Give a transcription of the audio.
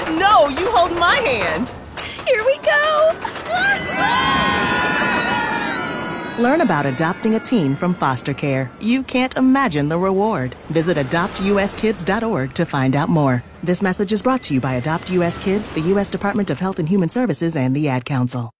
No, you hold my hand. Here we go! Learn about adopting a teen from foster care. You can't imagine the reward. Visit adoptuskids.org to find out more. This message is brought to you by Adopt US Kids, the U.S. Department of Health and Human Services, and the Ad Council.